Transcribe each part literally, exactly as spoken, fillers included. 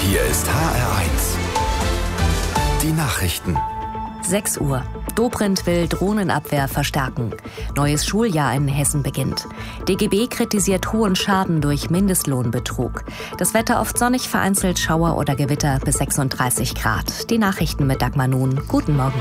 Hier ist H R eins. Die Nachrichten. sechs Uhr. Dobrindt will Drohnenabwehr verstärken. Neues Schuljahr in Hessen beginnt. D G B kritisiert hohen Schaden durch Mindestlohnbetrug. Das Wetter oft sonnig, vereinzelt Schauer oder Gewitter bis sechsunddreißig Grad. Die Nachrichten mit Dagmar Nun. Guten Morgen.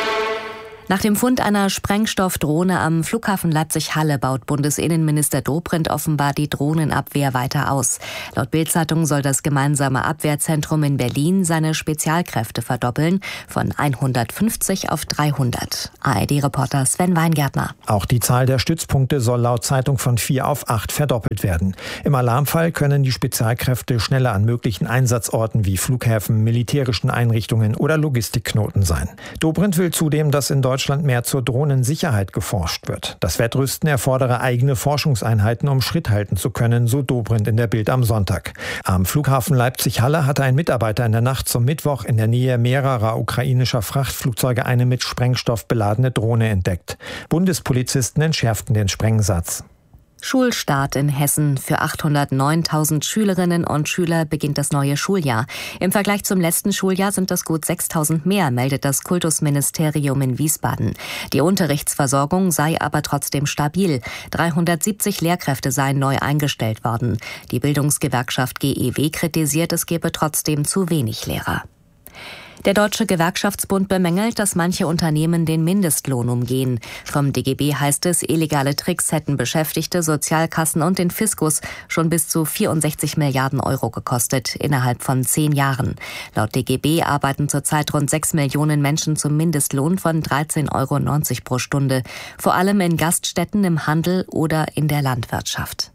Nach dem Fund einer Sprengstoffdrohne am Flughafen Leipzig-Halle baut Bundesinnenminister Dobrindt offenbar die Drohnenabwehr weiter aus. Laut Bild-Zeitung soll das gemeinsame Abwehrzentrum in Berlin seine Spezialkräfte verdoppeln, von hundertfünfzig auf dreihundert. A R D-Reporter Sven Weingärtner. Auch die Zahl der Stützpunkte soll laut Zeitung von vier auf acht verdoppelt werden. Im Alarmfall können die Spezialkräfte schneller an möglichen Einsatzorten wie Flughäfen, militärischen Einrichtungen oder Logistikknoten sein. Dobrindt will zudem, dass in Deutschland Deutschland mehr zur Drohnensicherheit geforscht wird. Das Wettrüsten erfordere eigene Forschungseinheiten, um Schritt halten zu können, so Dobrindt in der Bild am Sonntag. Am Flughafen Leipzig-Halle hatte ein Mitarbeiter in der Nacht zum Mittwoch in der Nähe mehrerer ukrainischer Frachtflugzeuge eine mit Sprengstoff beladene Drohne entdeckt. Bundespolizisten entschärften den Sprengsatz. Schulstart in Hessen. Für achthundertneuntausend Schülerinnen und Schüler beginnt das neue Schuljahr. Im Vergleich zum letzten Schuljahr sind das gut sechstausend mehr, meldet das Kultusministerium in Wiesbaden. Die Unterrichtsversorgung sei aber trotzdem stabil. dreihundertsiebzig Lehrkräfte seien neu eingestellt worden. Die Bildungsgewerkschaft G E W kritisiert, es gebe trotzdem zu wenig Lehrer. Der Deutsche Gewerkschaftsbund bemängelt, dass manche Unternehmen den Mindestlohn umgehen. Vom D G B heißt es, illegale Tricks hätten Beschäftigte, Sozialkassen und den Fiskus schon bis zu vierundsechzig Milliarden Euro gekostet, innerhalb von zehn Jahren. Laut D G B arbeiten zurzeit rund sechs Millionen Menschen zum Mindestlohn von dreizehn Euro neunzig pro Stunde, vor allem in Gaststätten, im Handel oder in der Landwirtschaft.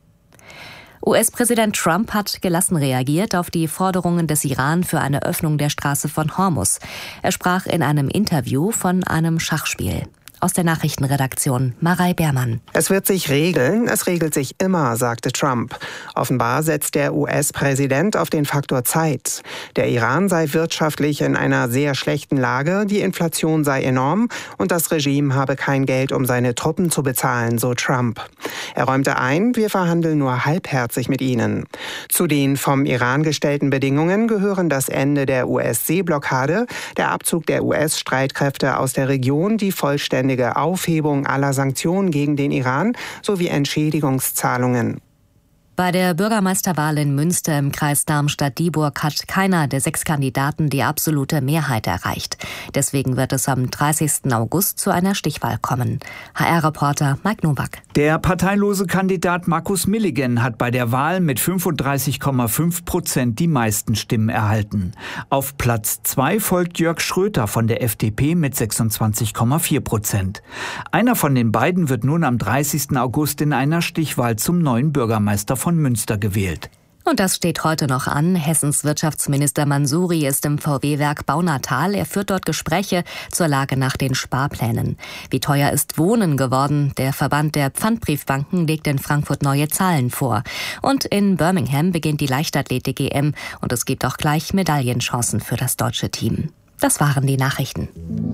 U S-Präsident Trump hat gelassen reagiert auf die Forderungen des Iran für eine Öffnung der Straße von Hormuz. Er sprach in einem Interview von einem Schachspiel. Aus der Nachrichtenredaktion Marei Beermann. Es wird sich regeln, es regelt sich immer, sagte Trump. Offenbar setzt der U S-Präsident auf den Faktor Zeit. Der Iran sei wirtschaftlich in einer sehr schlechten Lage, die Inflation sei enorm und das Regime habe kein Geld, um seine Truppen zu bezahlen, so Trump. Er räumte ein, wir verhandeln nur halbherzig mit ihnen. Zu den vom Iran gestellten Bedingungen gehören das Ende der U S-Seeblockade, der Abzug der U S-Streitkräfte aus der Region, die vollständige Aufhebung aller Sanktionen gegen den Iran sowie Entschädigungszahlungen. Bei der Bürgermeisterwahl in Münster im Kreis Darmstadt-Dieburg hat keiner der sechs Kandidaten die absolute Mehrheit erreicht. Deswegen wird es am dreißigsten August zu einer Stichwahl kommen. H R-Reporter Mike Nowak. Der parteilose Kandidat Markus Milligen hat bei der Wahl mit fünfunddreißig Komma fünf Prozent die meisten Stimmen erhalten. Auf Platz zwei folgt Jörg Schröter von der F D P mit sechsundzwanzig Komma vier Prozent. Einer von den beiden wird nun am dreißigsten August in einer Stichwahl zum neuen Bürgermeister von Münster gewählt. Und das steht heute noch an. Hessens Wirtschaftsminister Mansouri ist im V W-Werk Baunatal. Er führt dort Gespräche zur Lage nach den Sparplänen. Wie teuer ist Wohnen geworden? Der Verband der Pfandbriefbanken legt in Frankfurt neue Zahlen vor. Und in Birmingham beginnt die Leichtathletik-E M und es gibt auch gleich Medaillenchancen für das deutsche Team. Das waren die Nachrichten.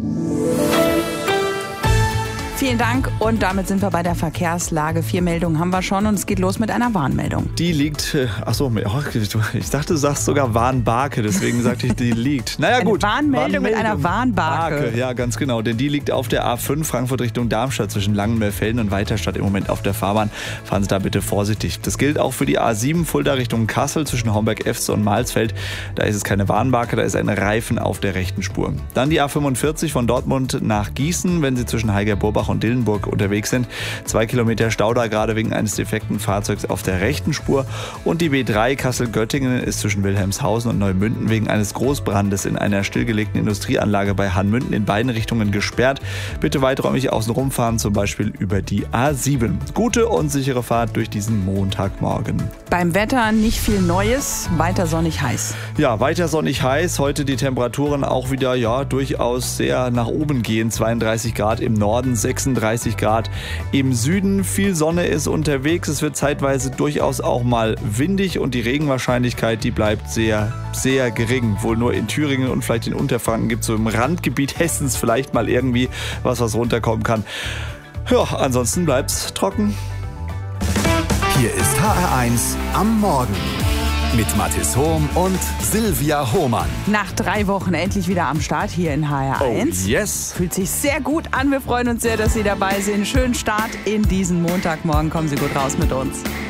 Vielen Dank und damit sind wir bei der Verkehrslage. Vier Meldungen haben wir schon und es geht los mit einer Warnmeldung. Die liegt, achso, ich dachte, du sagst sogar Warnbarke, deswegen sagte ich, die liegt. Naja eine gut. Warnmeldung, Warnmeldung mit einer Warnbarke. Barke, ja, ganz genau, denn die liegt auf der A fünf Frankfurt Richtung Darmstadt zwischen Langenmeerfelden und Weiterstadt im Moment auf der Fahrbahn. Fahren Sie da bitte vorsichtig. Das gilt auch für die A sieben Fulda Richtung Kassel zwischen Homberg-Efze und Malsfeld. Da ist es keine Warnbarke, da ist ein Reifen auf der rechten Spur. Dann die A fünfundvierzig von Dortmund nach Gießen, wenn Sie zwischen Heiger-Burbach und Dillenburg unterwegs sind. Zwei Kilometer Stau da gerade wegen eines defekten Fahrzeugs auf der rechten Spur. Und die B drei Kassel-Göttingen ist zwischen Wilhelmshausen und Neumünden wegen eines Großbrandes in einer stillgelegten Industrieanlage bei Hanmünden in beiden Richtungen gesperrt. Bitte weiträumig außen rumfahren, zum Beispiel über die A sieben. Gute und sichere Fahrt durch diesen Montagmorgen. Beim Wetter nicht viel Neues, weiter sonnig heiß. Ja, weiter sonnig heiß. Heute die Temperaturen auch wieder ja durchaus sehr nach oben gehen. zweiunddreißig Grad im Norden, sechsunddreißig Grad im Süden. Viel Sonne ist unterwegs. Es wird zeitweise durchaus auch mal windig und die Regenwahrscheinlichkeit, die bleibt sehr, sehr gering. Wohl nur in Thüringen und vielleicht in Unterfranken gibt es so im Randgebiet Hessens vielleicht mal irgendwie was, was runterkommen kann. Ja, ansonsten bleibt's trocken. Hier ist H R eins am Morgen. mit Mathis Hohm und Silvia Hohmann. Nach drei Wochen endlich wieder am Start hier in H R eins. Oh, yes. Fühlt sich sehr gut an. Wir freuen uns sehr, dass Sie dabei sind. Schönen Start in diesen Montagmorgen. Kommen Sie gut raus mit uns.